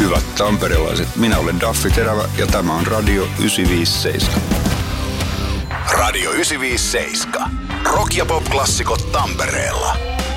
Hyvät tamperelaiset, minä olen Daffi Terävä ja tämä on Radio 957. Radio 957. Rock- ja pop-klassikot Tampereella.